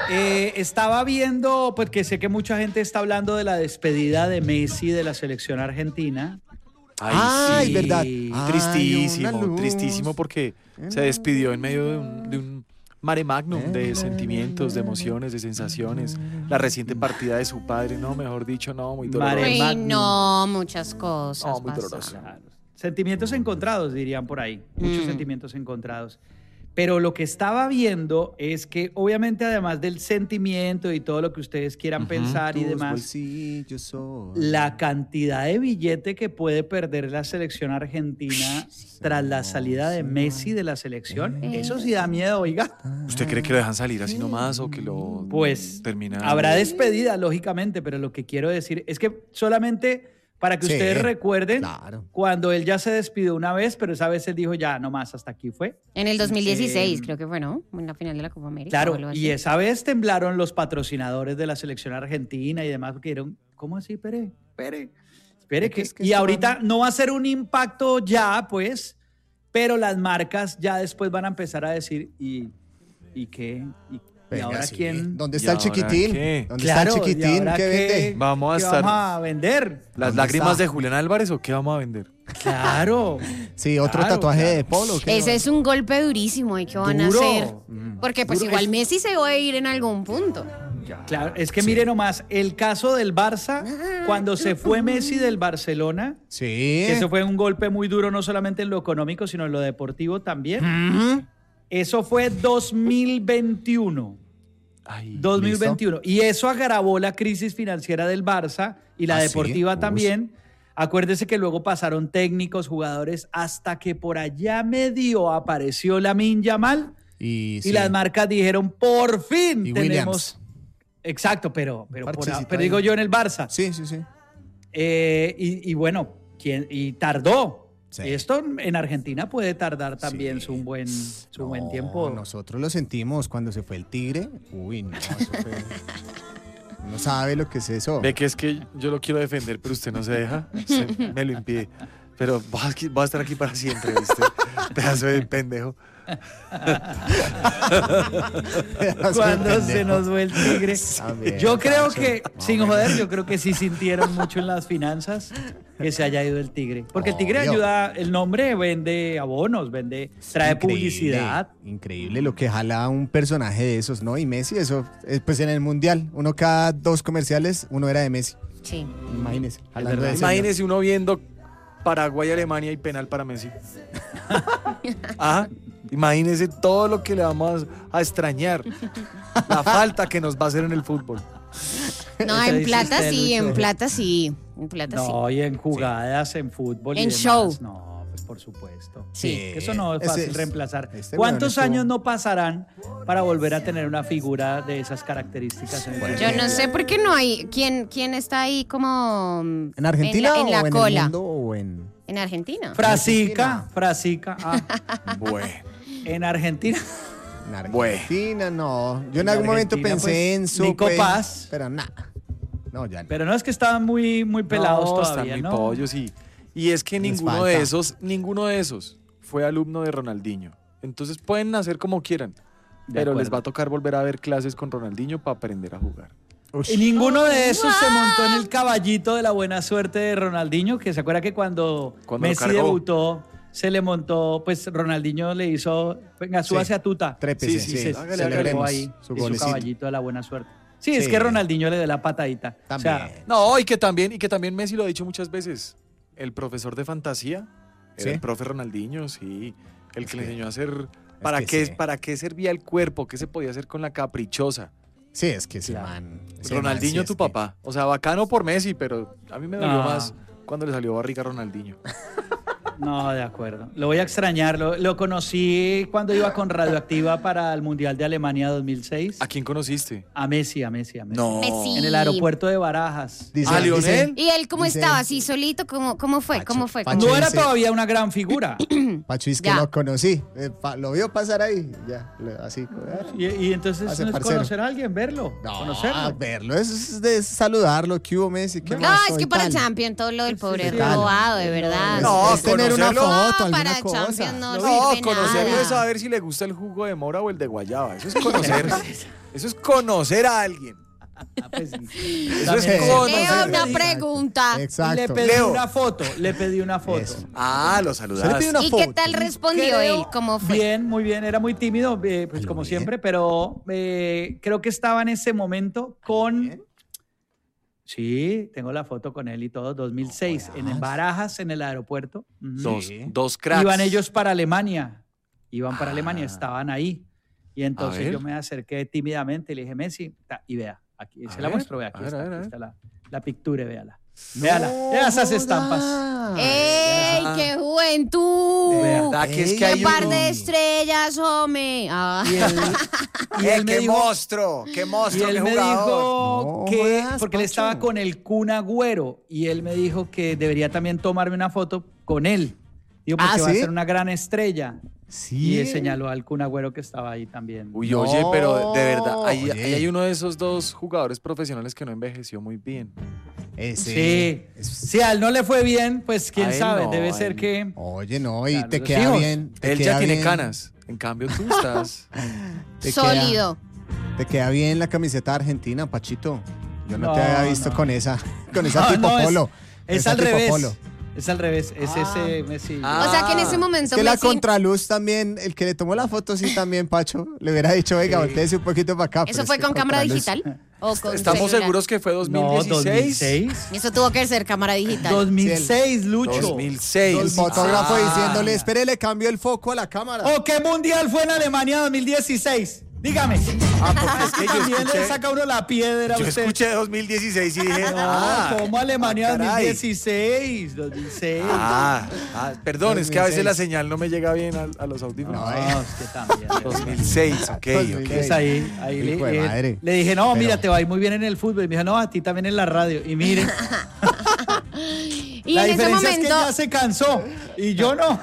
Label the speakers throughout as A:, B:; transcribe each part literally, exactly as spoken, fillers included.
A: Eh, estaba viendo, porque sé que mucha gente está hablando de la despedida de Messi de la selección argentina.
B: Ay,
C: Ay,
B: sí.
C: verdad.
B: Tristísimo, tristísimo porque se despidió en medio de un, de un mare magnum de sentimientos, de emociones, de sensaciones. La reciente partida de su padre, no, mejor dicho, no, muy doloroso.
A: Mare
D: Uy,
A: magnum.
D: no, muchas cosas.
B: No, muy
D: pasaron.
B: doloroso.
A: Claro. Sentimientos encontrados, dirían por ahí. Muchos
D: Mm.
A: sentimientos encontrados. Pero lo que estaba viendo es que, obviamente, además del sentimiento y todo lo que ustedes quieran
B: Ujú.
A: pensar y
C: Tus
A: demás,
C: bolsillos son-
A: la cantidad de billete que puede perder la selección argentina tras la salida de Messi de la selección, eso sí da miedo, oiga.
B: ¿Usted cree que lo dejan salir así nomás o que lo
A: Pues
B: terminan?
A: habrá despedida, lógicamente, pero lo que quiero decir es que solamente para que
C: Sí,
A: ustedes recuerden,
C: claro.
A: cuando él ya se despidió una vez, pero esa vez él dijo ya, nomás, hasta aquí fue.
D: En el dos mil dieciséis,
A: Eh,
D: creo que fue, ¿no? En la final de la Copa América. o
A: Claro,
D: algo así.
A: y esa vez temblaron los patrocinadores de la selección argentina y demás, porque dijeron, ¿cómo así? Espere, espere, espere. Que,
C: Es que
A: y
C: esto
A: ahorita no va a ser un impacto ya, pues, pero las marcas ya después van a empezar a decir, ¿y, y qué? ¿Y, y
C: Venga,
A: ahora
C: sí.
A: quién?
C: ¿Dónde
B: ¿Y
C: está el
B: ahora
C: chiquitín?
B: qué?
C: ¿Dónde
A: Claro,
C: está el
A: ¿y
C: chiquitín?
A: ahora
C: ¿Qué
A: qué?
C: vende?
B: Vamos a
A: ¿Qué
B: estar-
A: vamos a vender?
B: ¿Las
C: ¿Dónde
B: lágrimas
C: está?
B: de Julián Álvarez o qué vamos a vender?
A: Claro.
C: Sí, otro
A: Claro,
C: tatuaje
A: claro.
C: de polo. ¿qué?
D: Ese es un golpe durísimo. ¿Y qué van
A: Duro.
D: a hacer? Porque pues
A: Duro.
D: igual
A: Es-
D: Messi se va a ir en algún punto.
A: Claro, es que mire nomás, el caso del Barça, cuando se fue Messi del Barcelona,
C: Sí.
A: que eso fue un golpe muy duro no solamente en lo económico, sino en lo deportivo también. Eso fue dos mil veintiuno.
B: Ay,
A: dos mil veintiuno. Y eso agravó la crisis financiera del Barça y la
C: ¿Ah, sí?
A: deportiva
C: Uy.
A: también. Acuérdese que luego pasaron técnicos, jugadores, hasta que por allá medio apareció Lamine Yamal
C: Y,
A: y
C: sí.
A: las marcas dijeron, por fin
C: Y
A: tenemos...
C: Williams.
A: Exacto, pero, pero, por-
C: Parchecito
A: pero
C: ahí.
A: digo yo en el Barça.
C: Sí, sí, sí.
A: Eh, y, y bueno, ¿quién? Y tardó.
C: Sí.
A: Esto en Argentina puede tardar también
C: Sí.
A: su, un buen, su buen
C: No,
A: tiempo.
C: Nosotros lo sentimos cuando se fue el tigre. Uy, no. Eso fue... No sabe lo que es eso.
B: Ve que es que yo lo quiero defender, pero usted no se deja. Se- me lo impide. Pero voy a, aquí- voy a estar aquí para siempre, ¿viste? Pedazo de pendejo.
A: Cuando se nos fue el tigre.
C: También,
A: Yo creo
C: Pancho.
A: que,
C: Más
A: sin
C: o menos.
A: joder, yo creo que sí sintieron mucho en las finanzas que se haya ido el tigre. Porque el tigre
C: Obvio.
A: ayuda, el nombre vende abonos, vende, trae
C: Increíble,
A: publicidad.
C: Increíble lo que jala un personaje de esos, ¿no? Y Messi, eso, eh, pues en el Mundial, uno cada dos comerciales, uno era de Messi.
D: Sí.
C: Imagínese. jalando
A: verdad.
C: de ese
B: Imagínese uno viendo Paraguay, Alemania y penal para Messi. Ah, imagínese todo lo que le vamos a extrañar. La falta que nos va a hacer en el fútbol.
D: No,
A: Ese
D: en
A: dice
D: plata
A: usted,
D: sí, en
A: Lucho.
D: plata sí. En plata sí.
A: No, y en jugadas, en fútbol y
D: En
A: demás.
D: show.
A: No, pues por supuesto.
D: Sí.
A: Que eso no es
C: Ese
A: fácil
C: es-
A: reemplazar.
C: este
A: ¿Cuántos
C: weón estuvo-
A: años no pasarán para volver a tener una figura de esas características en el
C: Bueno.
D: Yo no sé por qué no hay. ¿Quién, quién está ahí como.
C: ¿En Argentina
D: En la, en la
C: o en
D: cola.
C: el mundo o en...?
D: En Argentina.
A: Frasica, Frasica. Ah,
B: Bueno.
A: en Argentina.
C: En
B: Bueno.
C: Argentina, no. Yo en,
A: En
C: algún momento
A: Argentina,
C: pensé
A: pues,
C: en su...
A: Nico Paz.
C: Pero nada. No, ya no.
A: Pero no es que estaban muy, muy pelados
B: No,
A: todavía,
B: están muy
A: ¿no?
B: pollos y, y es que
C: Les
B: ninguno
C: falta.
B: de esos, ninguno de esos fue alumno de Ronaldinho. Entonces pueden hacer como quieran,
A: De
B: pero les
A: acuerdo.
B: va a tocar volver a ver clases con Ronaldinho para aprender a jugar.
C: Ush.
A: Y ninguno de esos se montó en el caballito de la buena suerte de Ronaldinho, que se acuerda que cuando,
B: Cuando lo
A: Messi
B: cargó.
A: debutó, se le montó, pues Ronaldinho le hizo, venga, súbase
C: Sí.
A: a tuta.
C: Trépese,
B: Sí, sí,
A: Y
C: sí.
A: se,
B: hágale,
A: se le
C: celebremos
A: pegó ahí
C: su
A: y su
C: golecito.
A: caballito de la buena suerte. Sí, es
C: Sí.
A: que Ronaldinho le dio la patadita.
C: También.
A: O sea,
B: No, y que también, y que también Messi lo ha dicho muchas veces. El profesor de fantasía,
C: ¿Sí?
B: era el profe Ronaldinho, sí. El que
C: Es
B: le
C: que-
B: enseñó a hacer para
C: que
B: qué,
C: sí.
B: para qué servía el cuerpo, qué se podía hacer con la caprichosa.
C: Sí, es que ese
A: Claro.
C: man... ese
B: Ronaldinho,
C: man sí
B: tu
C: es que-
B: papá. O sea, bacano por Messi, pero a mí me dolió
A: No.
B: más cuando le salió barriga a Ronaldinho.
A: no, de acuerdo. Lo voy a extrañar. Lo, lo conocí cuando iba con Radioactiva para el Mundial de Alemania dos mil seis.
B: ¿A quién conociste?
A: A Messi, a Messi, a Messi.
B: No.
D: Messi.
A: En el aeropuerto de Barajas.
C: Dice-
B: ¿A Lionel?
D: ¿Y él cómo
C: dice-
D: estaba? ¿Así solito? ¿Cómo, cómo fue?
C: Pacho,
D: ¿Cómo fue?
C: Pacho.
D: ¿Cómo-
A: No era
C: dice-
A: todavía una gran figura.
C: Pacho, es que
D: Ya.
C: lo conocí. Eh, pa- lo vio pasar ahí. Ya, lo- así.
A: Y, y entonces
C: Hace
A: no es
C: parcero.
A: conocer a alguien, verlo,
C: No,
A: conocerlo.
C: verlo es, es de saludarlo. ¿Qué hubo, Messi? ¿Qué
D: No,
C: más?
D: es
C: Soy
D: que para el
C: tal.
D: Champions todo lo del pobre
A: sí,
D: robado,
C: tal.
D: de verdad.
B: No,
C: es tener hacer una
B: conocerlo-
C: foto,
D: No,
C: alguna
D: para
C: cosa.
D: Champions no,
B: No,
D: sirve
B: conocerlo
D: nada.
B: es saber si le gusta el jugo de mora o el de guayaba. Eso es conocer. Eso es conocer a alguien.
A: Ah, pues sí.
B: Eso es
A: También-
B: conocer.
D: Leo, una
A: Sí.
D: pregunta.
A: Le
C: Exacto.
A: pedí
B: Leo.
A: una foto, le pedí una foto.
C: Eso.
B: Ah, lo
C: Se le pide
B: saludaste.
C: una
D: ¿Y
C: foto.
D: qué tal respondió
A: Creo-
D: él? ¿Cómo fue?
A: Bien, muy bien. Era muy tímido, eh, pues
C: Pero
A: como
C: bien.
A: siempre, pero eh, creo que estaba en ese momento con...
C: Bien.
A: Sí, tengo la foto con él y todo, dos mil seis, en Barajas, en el aeropuerto. Ujú.
B: Dos,
C: Sí.
B: dos cracks.
A: Iban ellos para Alemania, iban para
C: Ah.
A: Alemania, estaban ahí. Y
B: A
A: entonces
B: ver.
A: yo me acerqué tímidamente y le dije, Messi, ta, y vea, aquí,
B: A
A: se la
B: ver,
A: muestro, vea, aquí
B: a ver,
A: está,
B: a ver,
A: aquí
B: a ver.
A: está la, la picture, véala. Véala, vea esas estampas.
D: ¡Ey,
B: Ah.
D: qué juventud!
A: Vea.
B: ¿Verdad que es que
D: ¡Qué
B: hay
D: par
B: uno?
D: de estrellas, hombre! Ah.
A: Y él, y
B: Eh,
A: él me
B: ¡Qué
A: dijo,
B: monstruo! ¡Qué
A: y
B: monstruo!
A: él
B: ¡Qué
A: me
B: jugador!
A: dijo
C: No
A: que,
C: jodas,
A: porque él
C: Pacho.
A: estaba con el Kun Agüero, y él me dijo que debería también tomarme una foto con él. Digo, porque
C: ¿Ah,
A: va a
C: sí?
A: ser una gran estrella.
C: Sí.
A: Y él señaló al Kun Agüero que estaba ahí también.
B: Uy,
C: No.
B: oye, pero de verdad, ahí,
C: Oye.
B: ahí hay uno de esos dos jugadores profesionales que no envejeció muy bien.
C: Ese.
A: Sí,
C: Es-
A: si a él no le fue bien, pues quién
B: A él
A: sabe,
B: no,
A: debe
B: a
A: ser
B: él.
A: que...
C: Oye, no, y
A: Claro,
C: te
A: los
C: queda
A: hijos.
C: bien. te
B: Él ya
C: queda
B: tiene
C: bien-
B: canas. En cambio, tú estás...
C: te queda-
D: Sólido.
C: Te queda bien la camiseta argentina, Pachito. Yo no, te
A: No,
C: había visto
A: no.
C: con esa, con esa
A: No,
C: tipo
A: no, es-
C: polo.
A: Es
C: Esa
A: al
C: tipo
A: revés.
C: polo.
A: Es al revés, es ese Messi.
B: Ah.
D: O sea que en ese
C: Es
D: momento
C: que la
D: Messi-
C: contraluz también, el que le tomó la foto, sí, también, Pacho, le hubiera dicho, oiga,
A: Sí.
C: volteese un poquito para acá. pero
D: ¿Eso
C: es
D: fue
C: que
D: con cámara
C: contraluz-
D: digital? ¿O con
B: ¿Estamos
D: celular?
B: seguros que fue dos mil
A: No,
B: dieciséis?
A: dos mil seis.
D: Eso tuvo que ser cámara digital.
A: dos mil seis, Lucho.
B: dos mil seis.
C: El fotógrafo
B: Ah.
C: diciéndole, espere, le cambio el foco a la cámara.
A: ¿O qué mundial fue en Alemania dos mil dieciséis? Dígame.
B: Ah, porque es que yo
A: También le
B: escuché,
A: saca uno la piedra a
B: yo
A: usted.
B: escuché dos mil dieciséis y dije,
A: No,
B: ah,
A: ¿cómo Alemania
B: ah,
A: dos mil
B: caray.
A: dieciséis? dos mil seis.
B: Ah, ah, perdón, es que a veces
C: dos mil seis.
B: la señal no me llega bien a, a los audífonos.
A: No, es que también.
B: dos mil seis, ok,
C: dos mil
B: ok.
A: Pues ahí, ahí le,
C: Hijo de
A: eh,
C: madre.
A: le dije, no, mira,
C: Pero-
A: te va a ir muy bien en el fútbol. Y me dijo, no, a ti también en la radio. Y mire,
D: Y
A: la
D: en ese
A: diferencia es que
D: momento.
A: ya se cansó y yo no.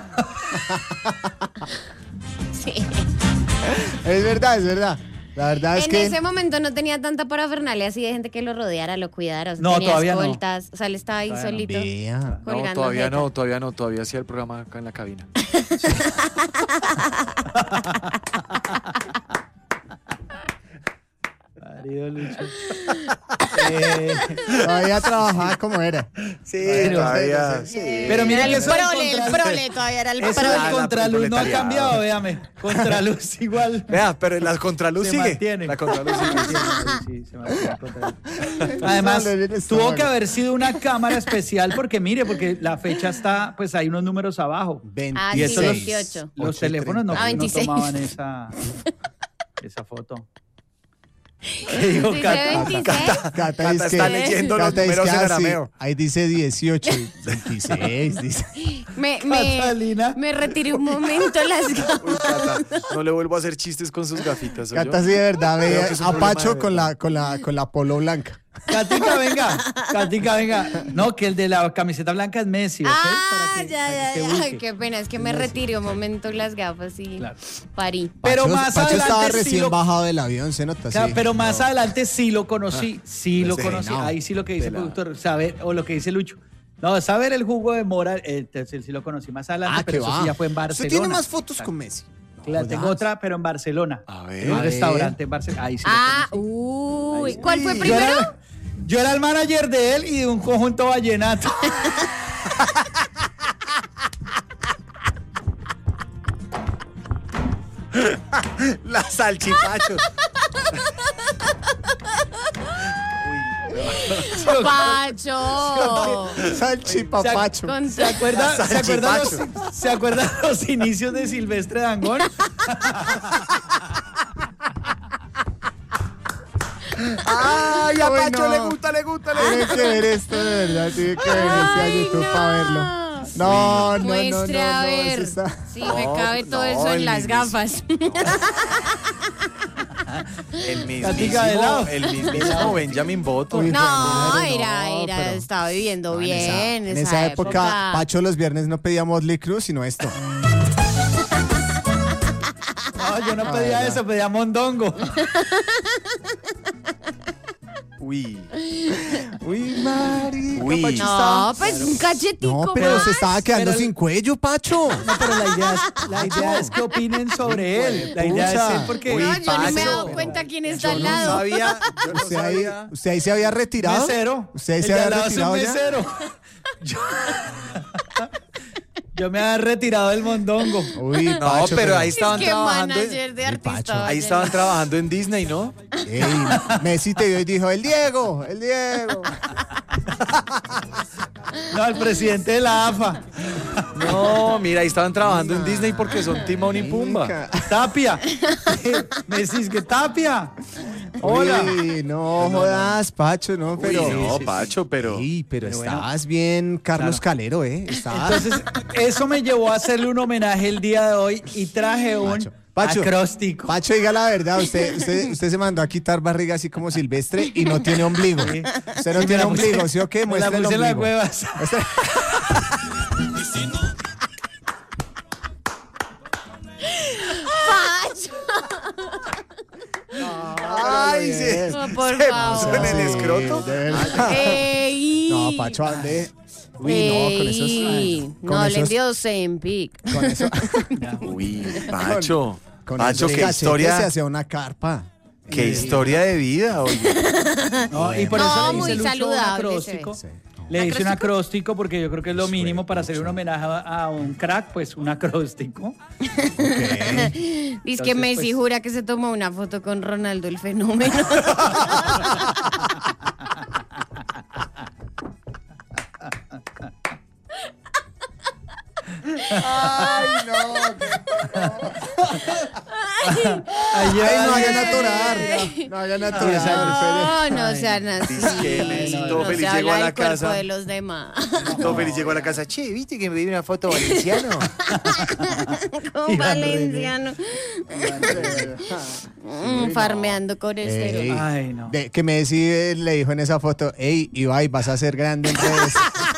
D: Sí.
C: Es verdad, es verdad. La verdad es
D: En
C: que...
D: ese momento no tenía tanta parafernalia así de gente que lo rodeara, lo cuidara. O sea,
A: No,
D: tenía
A: todavía no.
D: escoltas. O sea, él estaba ahí
A: Todavía no.
D: solito.
C: Vea.
B: No,
D: colgando
B: todavía
D: jeta.
B: no, todavía no, todavía hacía el programa acá en la cabina.
A: Marido Lucho. Eh,
C: Todavía trabajaba como era.
B: Sí,
A: Bueno,
B: todavía.
C: sí, sí,
B: sí.
A: pero mira
D: Era
A: que
D: el
A: eso del
D: prole, el
A: contra-
D: prole todavía era el
A: Eso
D: prole.
A: del
B: Ah, la
A: contraluz no ha
B: proletariado.
A: cambiado, véame. Contraluz igual.
B: Vea, pero la contraluz
A: Se
B: sigue.
A: mantiene.
B: La contraluz sigue.
A: Sí, se mantiene el contraluz. Además,
C: Dale, dale,
A: tuvo
C: estómago.
A: que haber sido una cámara especial porque mire, porque la fecha está, pues hay unos números abajo.
D: Ah,
A: Y
D: sí,
A: eso los,
D: veintiocho.
A: los
C: ocho y
A: teléfonos no,
D: Ah,
A: no
D: veintiséis.
A: tomaban esa, esa foto. ¿Qué dijo
D: Dice
A: Cata?
D: veintiséis.
C: Cata,
B: Cata
C: es que-
B: está leyendo los
C: Cata es
B: números
C: que
B: en
C: así,
B: arameo.
C: ahí dice dieciocho, veintiséis, dice.
D: Me, me,
A: Catalina.
D: me retiré un momento las gafas.
B: Uy, Cata, no le vuelvo a hacer chistes con sus gafitas. ¿oyó?
C: Cata sí de verdad
B: Creo
C: ve
B: que es un
C: a
B: problema
C: Pacho
B: de
C: con
B: verdad.
C: la, con, la, con la polo blanca.
A: Catica, venga. Catica, venga. No, que el de la camiseta blanca es Messi, ¿ok?
D: Ah,
A: Para que-
D: ya,
A: para que
D: ya,
A: se
D: ya.
A: ubique.
D: Ay, qué pena, es que me retiré un momento las gafas y
A: Claro.
D: parí.
A: Pero
C: Pacho,
A: más
C: Pacho
A: adelante
C: estaba
A: sí
C: recién
A: lo-
C: bajado del avión, se nota.
A: Claro,
C: sí.
A: pero más adelante sí lo conocí, sí lo
B: Sí,
A: conocí.
C: no.
A: Ahí sí lo que dice el
B: Pelado.
A: productor, saber, o lo que dice Lucho. No, saber el jugo de mora, eh, sí, sí lo conocí más adelante,
C: Ah,
A: pero
C: que
A: eso
C: va.
A: sí ya fue en
C: Usted
A: Barcelona.
C: tiene más fotos con Messi.
A: Claro,
C: No
A: tengo
C: jodas.
A: otra, pero en Barcelona.
B: A ver.
A: En un
C: A ver.
A: restaurante en Barcelona. Ahí sí
D: Ah,
A: lo conocí.
D: uy.
A: Ahí.
D: ¿Cuál fue
A: Yo
D: primero?
A: era, yo era el manager de él y de un conjunto vallenato.
B: La salchipachos.
D: Pacho.
C: Salchipapacho.
D: Con-
A: ¿Se acuerdan ¿se acuerdan los,
B: Salchipacho.
A: ¿se acuerdan los inicios de Silvestre Dangond?
B: Ay, a
C: Uy,
B: Pacho
C: no.
B: le gusta, le gusta, le
C: Tiene
B: gusta.
C: que ver esto de verdad, tiene que venirse a
D: Ay,
C: YouTube
D: no.
C: para verlo. No, no, no, no,
D: Muestre a
C: no,
D: ver.
C: eso está-
D: Sí, me
B: No,
D: cabe todo
B: no,
D: eso en
B: el
D: las
B: mismo-
D: gafas.
B: El
A: Catica de lado.
B: mismísimo, el mismísimo Benjamin Button.
C: Uy,
D: No,
C: madre,
D: era,
C: no,
D: era,
C: pero-
D: estaba viviendo
C: No, en
D: bien.
C: esa- En
D: esa,
C: esa época, Pacho los viernes no pedía Motley Crue, sino esto.
A: No, yo no pedía eso, pedía mondongo.
B: Uy.
C: Uy, Mari.
B: Uy.
C: Pacho
D: No,
C: está-
D: pues un cachetico
C: No, pero
D: más.
C: se estaba quedando
A: Pero-
C: sin cuello, Pacho.
A: No, pero la idea es, la idea es que opinen sobre él. La idea es él porque...
B: Uy,
D: No, yo no me he
B: Pacho.
D: dado cuenta quién está
B: Yo
D: al
B: no
D: lado.
B: sabía, yo no
C: ¿Usted ahí,
B: sabía.
C: ¿Usted ahí se había retirado?
A: Mesero.
C: ¿Usted ahí
A: El
C: se
A: de al
C: había
A: lado es un
C: retirado ya?
A: mesero. Yo, yo me había retirado del mondongo.
C: Uy,
B: No,
C: Pacho,
B: pero ahí estaban
D: Es que
B: trabajando.
D: manager de artista.
C: Pacho.
D: vaya.
B: Ahí estaban trabajando en Disney, ¿no?
C: Ey, Messi te vio y dijo, el Diego, el Diego.
A: No, el presidente de la A F A.
B: No, mira, ahí estaban trabajando en Disney porque son Timón y Pumba.
A: Tapia. Me decís que Tapia. Hola.
C: Uy, no jodas, Pacho, no, pero...
B: Uy, no, Pacho, pero...
C: Sí, pero,
A: Pero bueno.
C: estabas bien, Carlos
A: Claro.
C: Calero, ¿eh? Estabas...
A: Entonces, eso me llevó a hacerle un homenaje el día de hoy y traje un
C: Pacho, Pacho,
A: acróstico.
C: Pacho, diga la verdad, usted, usted, usted se mandó a quitar barriga así como Silvestre y no tiene ombligo.
A: Sí.
C: Usted no
A: Me
C: tiene
A: la puse-
C: ombligo, ¿sí o qué?
A: me la
C: Muestre el
A: puse en las
C: ombligo.
A: huevas.
C: Muestre- Ay, sí.
D: Oh, por
B: Se
D: favor.
B: puso en el escroto.
C: De verdad.
D: Ey.
C: No, Pacho, ande. Uy, no, con esos...
D: Ey.
C: con
D: No, le
C: esos-
D: envió Ozempic.
C: Con eso...
B: Uy, Pacho.
C: Con
B: Pacho,
C: esos
B: qué
C: cachetes
B: historia,
C: se hacía una carpa.
B: qué historia de vida, oye.
A: No, y por
D: No,
A: eso le
D: muy
A: hice Lucho un
D: saludable
A: acróstico.
C: se ve.
A: Le hice un
D: ¿Acróstico?
A: acróstico porque yo creo que es lo mínimo para hacer un homenaje a a un crack, pues un acróstico.
C: Ok.
D: Dice que
A: Entonces,
D: Messi
A: pues-
D: jura que se tomó una foto con Ronaldo el fenómeno.
C: Ay, no.
A: Ay,
C: Ay, no hagan
A: ay,
C: atorar. No hagan atorar.
D: No, no
A: Ay,
D: sean así.
B: Dice que Messi
A: no,
B: todo
A: no,
B: feliz
D: se
B: llegó a
D: habla
B: la
D: del cuerpo
B: casa.
D: de los demás.
B: Todo feliz llegó a la casa. Che, ¿viste que me di una foto valenciano?
D: Con
A: Iván
D: valenciano. Mm, farmeando con
C: Ey,
D: este.
A: Ay, no.
C: de- que Messi eh, le dijo en esa foto, ey, Ibai, vas a ser grande en redes.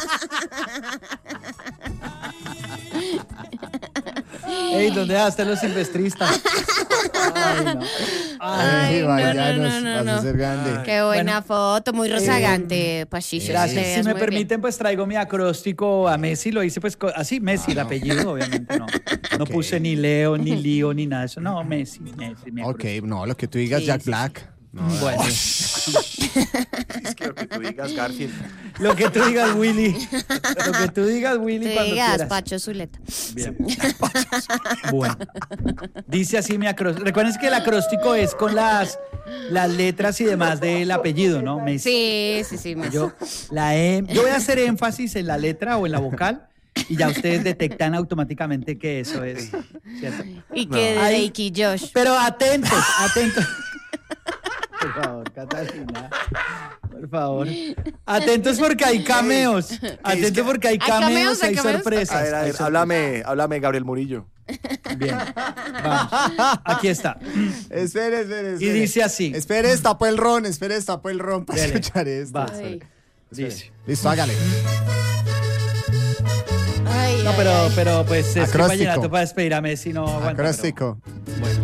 A: Ey, ¿dónde dejaste los silvestristas? Ay, no.
D: Ay,
C: Ey, Ibai,
D: no,
C: ya
D: no,
C: nos-
D: no, no,
C: vas a
D: no.
C: ser grande.
D: Qué buena
A: Bueno,
D: foto, muy rozagante, Pachicho.
A: Gracias.
D: te
A: Si
D: ves
A: me
D: muy
A: permiten, pues traigo mi acróstico a Messi. Lo hice pues co- así, Messi, el apellido, obviamente no. No
C: Ok.
A: puse ni Leo, ni Lío, ni nada de eso. No, Messi, Messi. Mi
C: Ok,
A: acróstico.
C: no, lo que tú digas,
D: Sí,
C: Jack
D: sí,
C: Black. No,
A: Bueno,
B: Es que lo que tú digas, Garfield.
A: lo que tú digas, Willy. Lo que tú digas,
D: bien.
A: Willy,
D: Te
A: cuando
D: digas,
A: quieras.
D: Pacho Zuleta.
A: Bien. Bueno, dice así mi acróstico. Recuerden que el acróstico es con las, las letras y demás del apellido, ¿no? Messi.
D: Sí, sí, sí. Messi.
A: Yo, la em- yo voy a hacer énfasis en la letra o en la vocal y ya ustedes detectan automáticamente que eso es, ¿cierto?
D: Y que de
A: Ahí-
D: Drake y Josh.
A: Pero atentos, atentos. Por favor, Catalina. Por favor. Atentos porque hay cameos. Atentos porque hay
D: ¿Hay cameos?
A: cameos,
D: ¿Hay
A: hay
D: cameos?
A: sorpresas.
B: A ver, a
A: hay
B: ver,
A: sorpresas.
B: háblame, háblame, Gabriel Murillo.
A: Bien. Vamos. Aquí está.
C: Espere, espere,
A: Y
C: espere.
A: dice así.
C: Espere, destapó el ron, espere, destapó el ron para
A: Dele,
C: escuchar esto.
A: va.
D: Ay.
A: Dice.
C: Listo, hágale.
D: Ay,
A: No,
D: ay,
A: pero,
D: ay.
A: pero pues es que
C: Acróstico.
A: vallenato para despedir a Messi no aguanta. pero-
C: Acróstico.
A: Bueno,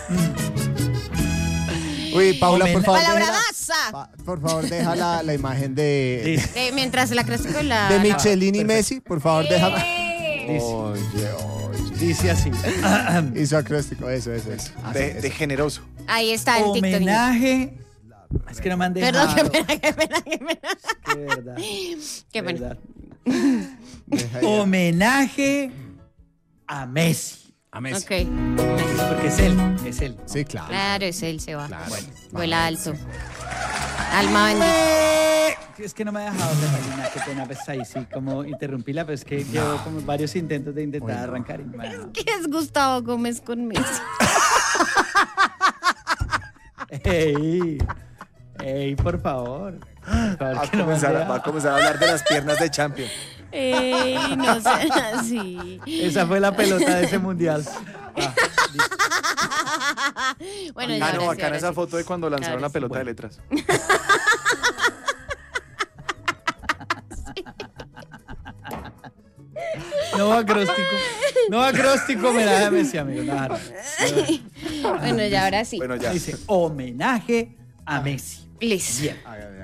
C: Uy, Paula, por
A: Homen-
C: favor. deja la-
D: ¡Palabradaza!
C: pa- por favor, deja la, la imagen de,
A: dice.
D: Eh, mientras el acróstico la...
C: de
D: la-
C: Michelin y
A: perfecto.
C: Messi. Por favor, deja.
A: Dice.
C: Oye, oye.
A: Dice así.
C: Hizo acróstico, eso, eso, eso. Así,
B: De,
C: eso.
B: de generoso.
D: Ahí está en TikTok.
A: Homenaje. Es que no me han dejado.
D: Perdón, qué pena, qué pena, qué pena.
A: Qué verdad.
D: Qué pena.
A: verdad.
C: Deja ya.
A: Homenaje a Messi.
C: A Messi.
D: Ok.
A: Porque es él, es él.
C: Sí, claro.
D: Claro, es él, se va.
C: Claro.
D: Bueno,
C: Vamos.
D: vuela alto. Alma bendita.
A: Es que no me ha dejado, Catalina, qué pena, pues ahí sí, como interrumpíla, pero es que llevo como varios intentos de intentar
C: Bueno.
A: arrancar y no me ha dejado.
D: ¿Qué es Gustavo Gómez con Messi?
A: Ey, ey, por favor. Por favor,
B: Va a,
A: que no me han
B: comenzar, a- va
A: dejado.
B: a comenzar a hablar de las piernas de Champions.
D: Ey, no sean así.
A: Esa fue la pelota de ese mundial. Ah,
D: Bueno, ya
B: Ah, no,
D: ahora sí,
B: bacana
D: ahora
B: esa
D: sí.
B: foto de cuando lanzaron
D: Ahora
B: la
D: sí.
B: pelota
A: Bueno.
B: de letras.
A: no acróstico. No acróstico, homenaje a Messi, amigo. Nada, nada.
D: Bueno, ya ahora sí.
B: Bueno, ya.
A: Dice, homenaje a Messi.
D: Listo.
A: Bien.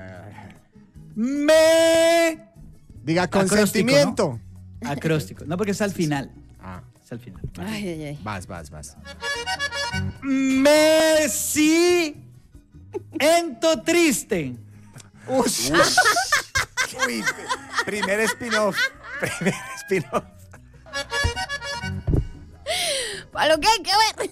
A: Me...
C: Diga consentimiento.
A: ¿no? Acróstico. No, porque es al final.
C: Ah.
A: Es al final.
D: Ay, ay, ay.
C: Vas, vas, vas.
A: Me siento triste.
C: Ush. Uy, primer spin-off. Primer spin-off.
D: Para lo que hay que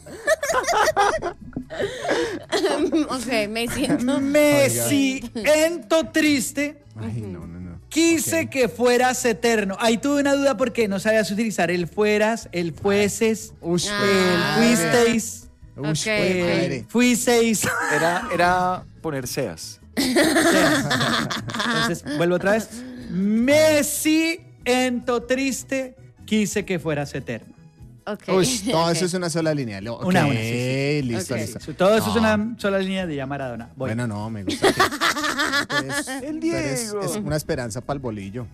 D: ver. Ok, me siento.
A: Me
C: Oiga.
A: siento triste.
C: Ay, no, no, no.
A: Quise
C: Ok.
A: que fueras eterno. Ahí tuve una duda porque no sabías utilizar el fueras, el fueses,
C: Ush,
A: el
D: Ah.
A: fuisteis,
C: Ush,
D: Ok,
A: el
C: madre.
A: fuiseis.
B: Era, era poner seas.
A: Entonces, vuelvo otra vez. Me siento triste, quise que fueras eterno.
D: Ok.
C: Ush, todo
D: Ok.
C: eso es una sola línea. Lo- Ok,
A: Una, una, sí, sí.
C: listo,
D: Ok.
C: listo.
A: Todo eso es
C: No.
A: una sola línea de ya Maradona. Voy.
C: Bueno, no, me gusta. que- Entonces,
B: El
C: entonces
B: Diego.
C: Es una esperanza para el bolillo.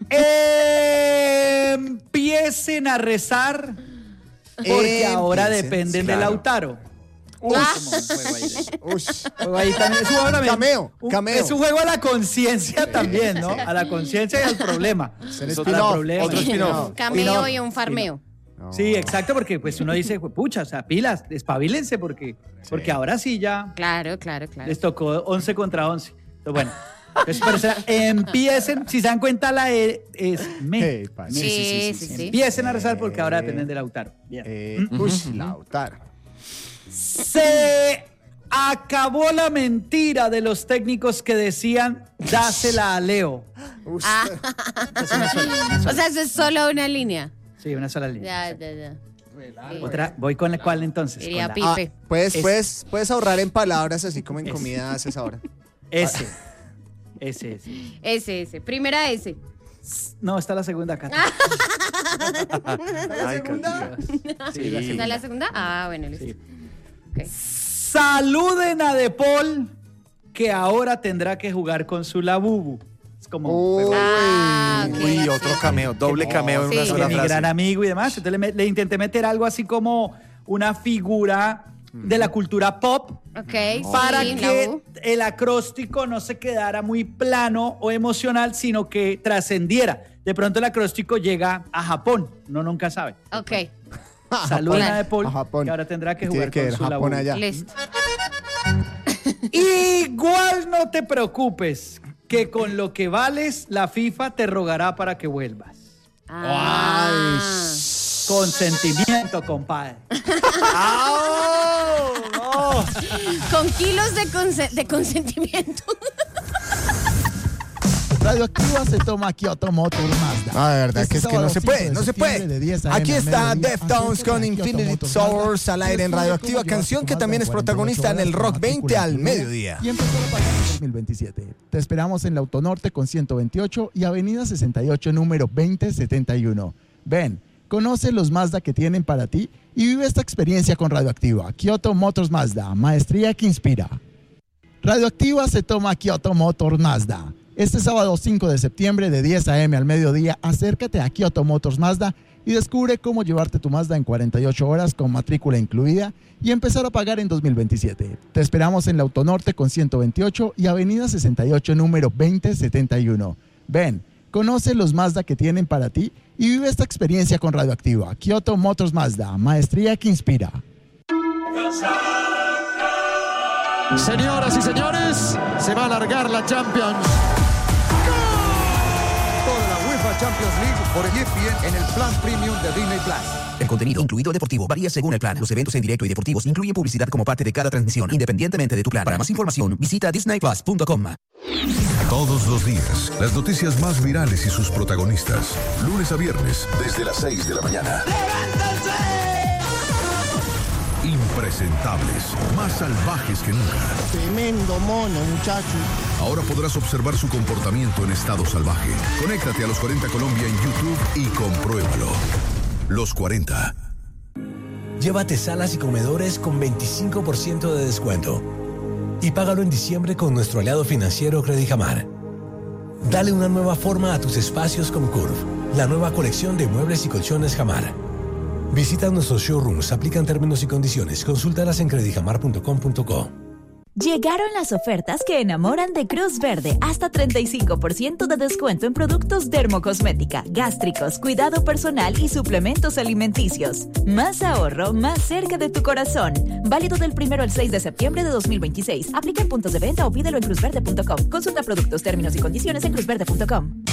A: Empiecen a rezar porque ahora
C: Empiecen,
A: dependen de
B: claro.
A: Lautaro.
C: Ush,
A: Como un juego ahí de-
C: ush.
A: juego ahí también. Es un juego también.
C: Cameo,
A: Un-
C: cameo.
A: Es un juego a la conciencia también, ¿no? A la conciencia y al problema.
C: Es un
A: Es
C: spin-off,
A: otro problema.
C: otro spin-off.
D: Un cameo
A: Spin-off,
D: y un farmeo.
C: No.
A: Sí, exacto, porque pues uno dice, pucha, o sea, pilas, despabilense porque, porque ahora sí ya
D: Claro, claro, claro.
A: les tocó once contra once. Entonces, bueno, entonces, pero será, empiecen, si se dan cuenta, la E es me.
C: Hey, pa-
A: Me.
D: Sí, sí, sí, sí.
A: Empiecen a rezar porque ahora dependen de Lautaro. Bien.
C: Eh, ush, Lautaro.
A: Se acabó la mentira de los técnicos que decían, dásela a Leo.
C: Ush.
D: Ah,
A: Es una sola, una
D: o
A: sola.
D: sea, eso es solo una línea.
A: Sí, una sola línea.
D: Ya, ya, ya. Sí.
A: Otra, voy con la cual entonces.
D: Diría
A: Con la
D: Pipe.
C: Ah, puedes,
A: Es-
C: puedes, puedes ahorrar en palabras así como en
A: Es-
C: comida haces ahora.
A: S. S, S.
D: Ese, ese. Primera S.
A: No, está la segunda acá.
B: Ay,
C: segunda?
A: Sí, la
D: ¿Está
A: segunda.
D: la segunda? Ah, bueno, listo.
A: Sí.
D: Ok.
A: Saluden a De Paul, que ahora tendrá que jugar con su Labubu. Es como un
C: Uy.
A: juego
D: Ah, ok.
B: Uy, otro cameo, doble cameo en
D: Sí.
B: una
A: de
B: sola
A: mi
B: frase.
A: gran amigo y demás. Entonces le, me- le intenté meter algo así como una figura de la cultura pop
D: Ok,
A: para
D: sí,
A: que
D: la U.
A: el acróstico no se quedara muy plano o emocional, sino que trascendiera. De pronto el acróstico llega a Japón, uno nunca sabe.
D: Ok,
A: Saluden
D: Claro.
A: a De Paul,
C: A Japón.
A: que ahora tendrá que
C: Y
A: jugar
C: tiene que
A: con
C: ver
A: su
C: Japón
A: Labubu.
C: allá.
D: listo.
A: Igual no te preocupes, que con lo que vales, la FIFA te rogará para que vuelvas.
D: Ah.
A: Consentimiento, compadre.
B: ¡Ah! ¡No!
D: Con kilos de, conse- de consentimiento.
E: Radioactiva se toma Kyoto Motor Mazda.
C: Ah, de verdad
E: Este
C: que es que
E: sábado
C: no se
E: cinco
C: puede,
E: de
C: no se
E: septiembre
C: puede.
E: de diez a eme
C: Aquí
E: al
C: está
E: mediodía,
C: Deftones
E: acércate
C: con
E: a Kyoto
C: Infinity
E: Motor
C: Source
E: Mazda.
C: al aire en
E: Descubre
C: Radioactiva,
E: cómo llevar
C: canción
E: tu
C: que
E: Mazda
C: también
E: en
C: es
E: cuarenta y ocho
C: protagonista en el
E: horas
C: Rock
E: con
C: veinte
E: matrícula
C: al
E: incluida
C: mediodía.
E: Y empezar a pagar en dos mil veintisiete. Te esperamos en la Autonorte con ciento veintiocho y Avenida sesenta y ocho, número veinte setenta y uno. Ven, conoce los Mazda que tienen para ti y vive esta experiencia con Radioactiva. Kyoto Motors Mazda, maestría que inspira. Radioactiva se toma Kyoto Motors Mazda. Este sábado cinco de septiembre de diez a eme al mediodía, acércate a Kyoto Motors Mazda y descubre cómo llevarte tu Mazda en cuarenta y ocho horas con matrícula incluida y empezar a pagar en dos mil veintisiete. Te esperamos en la Autonorte con ciento veintiocho y Avenida sesenta y ocho, número veinte setenta y uno. Ven, conoce los Mazda que tienen para ti y vive esta experiencia con Radioactiva. Kyoto Motors Mazda, maestría que inspira.
F: Señoras y señores, se va a alargar la Champions.
G: Toda la UEFA Champions League por E S P N en el plan premium de Disney Plus.
H: El contenido incluido deportivo varía según el plan. Los eventos en directo y deportivos incluyen publicidad como parte de cada transmisión, independientemente de tu plan. Para más información, visita disney plus punto com.
I: Todos los días, las noticias más virales y sus protagonistas. Lunes a viernes, desde las seis de la mañana. Impresentables, más salvajes que nunca.
E: Tremendo mono, muchacho.
I: Ahora podrás observar su comportamiento en estado salvaje. Conéctate a Los cuarenta Colombia en YouTube y compruébalo. Los cuarenta.
J: Llévate salas y comedores con veinticinco por ciento de descuento. Y págalo en diciembre con nuestro aliado financiero Credijamar. Dale una nueva forma a tus espacios con Curve, la nueva colección de muebles y colchones Jamar. Visita nuestros showrooms, aplican términos y condiciones. Consúltalas en credijamar punto com punto co.
K: Llegaron las ofertas que enamoran de Cruz Verde. Hasta treinta y cinco por ciento de descuento en productos dermocosmética, gástricos, cuidado personal y suplementos alimenticios. Más ahorro, más cerca de tu corazón. Válido del primero al seis de septiembre de dos mil veintiséis. Aplica en puntos de venta o pídelo en cruz verde punto com. Consulta productos, términos y condiciones en cruz verde punto com.